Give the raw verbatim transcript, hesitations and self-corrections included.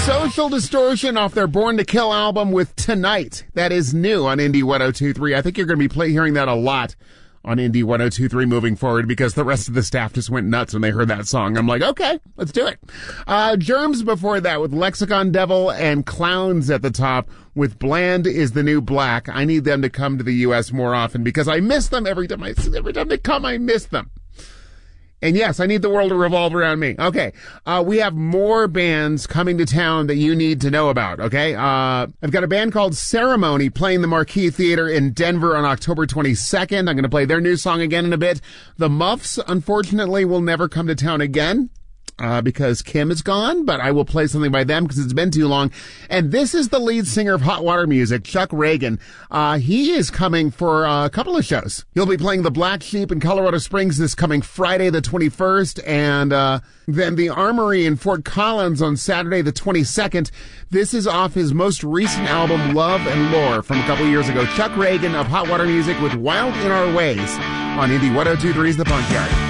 Social Distortion off their Born to Kill album with Tonight. That is new on Indie one oh two point three. I think you're going to be play, hearing that a lot on Indie one oh two point three moving forward because the rest of the staff just went nuts when they heard that song. I'm like, okay, let's do it. Uh, Germs before that with Lexicon Devil and Clowns at the top with Bland is the New Black. I need them to come to the U S more often because I miss them every time I, every time they come, I miss them. And yes, I need the world to revolve around me. Okay. Uh, we have more bands coming to town that you need to know about. Okay. Uh, I've got a band called Ceremony playing the Marquee Theater in Denver on October twenty-second. I'm going to play their new song again in a bit. The Muffs, unfortunately, will never come to town again. Uh, because Kim is gone, but I will play something by them because it's been too long. And this is the lead singer of Hot Water Music, Chuck Reagan. Uh, he is coming for uh, a couple of shows. He'll be playing the Black Sheep in Colorado Springs this coming Friday the twenty-first, and uh, then the Armory in Fort Collins on Saturday the twenty-second. This is off his most recent album, Love and Lore, from a couple years ago. Chuck Reagan of Hot Water Music with Wild in Our Ways on Indie one oh two point three's The Punkyard.